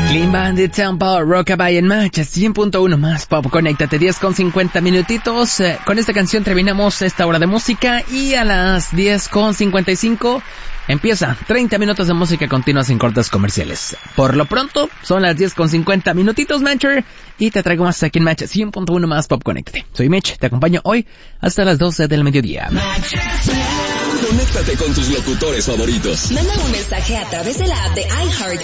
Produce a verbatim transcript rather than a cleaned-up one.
Clean Bandit, Tempo, Rockabye en Match, cien punto uno más Pop. Conéctate, diez con cincuenta minutitos. Eh, con esta canción terminamos esta hora de música y a las diez con cincuenta y cinco empieza treinta minutos de música continua sin cortes comerciales. Por lo pronto, son las diez con cincuenta minutitos, Matcher, y te traigo más aquí en Match, cien punto uno más Pop. Conéctate. Soy Mitch, te acompaño hoy hasta las doce del mediodía. Conéctate con tus locutores favoritos. Manda un mensaje a través de la app de iHeart